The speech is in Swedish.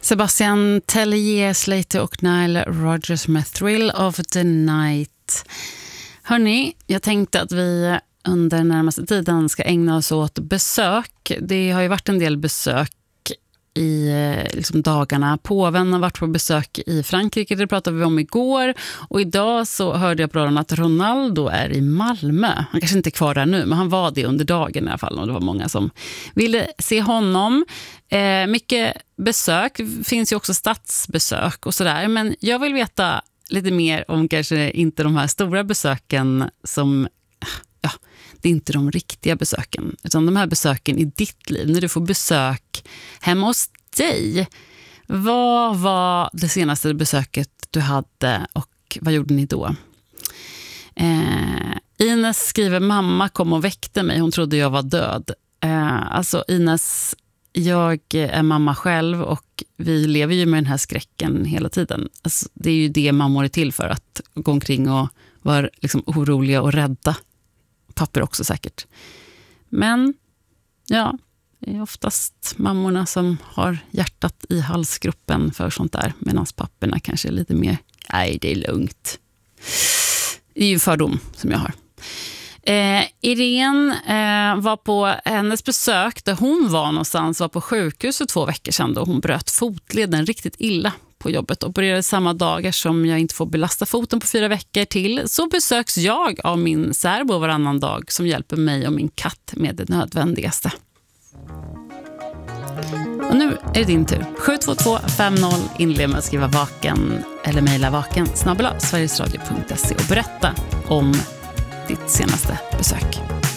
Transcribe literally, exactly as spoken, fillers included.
Sebastian Tellier, Slater och Nile Rodgers med Thrill of the Night. Hörrni, jag tänkte att vi under närmaste tiden ska ägna oss åt besök. Det har ju varit en del besök i liksom, dagarna. Påven har varit på besök i Frankrike, det pratade vi om igår. Och idag så hörde jag på radion att Ronaldo är i Malmö. Han kanske inte är kvar där nu, men han var det under dagen i alla fall. Och det var många som ville se honom. Eh, mycket besök, finns ju också statsbesök och sådär. Men jag vill veta lite mer om kanske inte de här stora besöken som... Ja, det är inte de riktiga besöken, utan de här besöken i ditt liv, när du får besök hemma hos dig. Vad var det senaste besöket du hade och vad gjorde ni då? Eh, Ines skriver, mamma kom och väckte mig, hon trodde jag var död. Eh, alltså Ines, jag är mamma själv och vi lever ju med den här skräcken hela tiden. Alltså, det är ju det mammor är till för, att gå omkring och vara liksom oroliga och rädda. Papper också säkert. Men ja, det är oftast mammorna som har hjärtat i halsgruppen för sånt där. Medan papperna kanske är lite mer, nej det är lugnt. Det är ju fördom som jag har. Eh, Irene eh, var på hennes besök där hon var någonstans, var på sjukhuset två veckor sedan då hon bröt fotleden riktigt illa på jobbet. Och började samma dagar som jag inte får belasta foten på fyra veckor till, så besöks jag av min särbo varannan dag som hjälper mig och min katt med det nödvändigaste. Och nu är det din tur. sju två två fem noll inled med att skriva vaken eller mejla vaken snabel-a sverigesradio punkt se och berätta om ditt senaste besök.